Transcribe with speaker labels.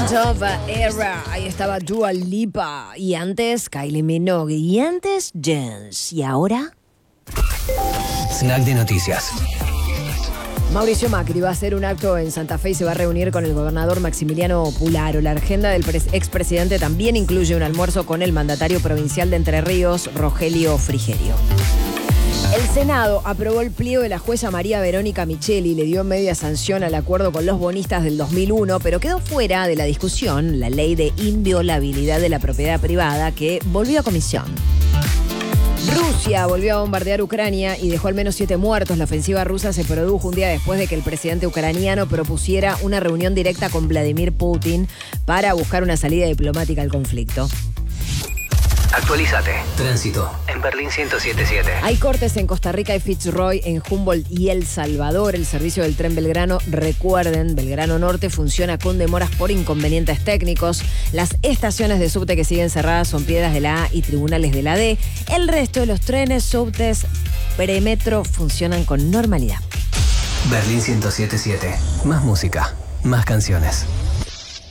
Speaker 1: of Era. Ahí estaba Dua Lipa. Y antes Kylie Minogue. Y antes Jens. ¿Y ahora?
Speaker 2: Snack de noticias.
Speaker 1: Mauricio Macri va a hacer un acto en Santa Fe y se va a reunir con el gobernador Maximiliano Pularo. La agenda del expresidente también incluye un almuerzo con el mandatario provincial de Entre Ríos, Rogelio Frigerio. El Senado aprobó el pliego de la jueza María Verónica Micheli y le dio media sanción al acuerdo con los bonistas del 2001, pero quedó fuera de la discusión la ley de inviolabilidad de la propiedad privada que volvió a comisión. Rusia volvió a bombardear Ucrania y dejó al menos 7 muertos. La ofensiva rusa se produjo un día después de que el presidente ucraniano propusiera una reunión directa con Vladimir Putin para buscar una salida diplomática al conflicto.
Speaker 2: Actualízate. Tránsito en Berlín 107.7.
Speaker 1: Hay cortes en Costa Rica y Fitzroy, en Humboldt y El Salvador. El servicio del tren Belgrano, recuerden, Belgrano Norte funciona con demoras por inconvenientes técnicos. Las estaciones de subte que siguen cerradas son Piedras de la A y Tribunales de la D. El resto de los trenes, subtes, premetro funcionan con normalidad.
Speaker 2: Berlín 107.7. Más música, más canciones.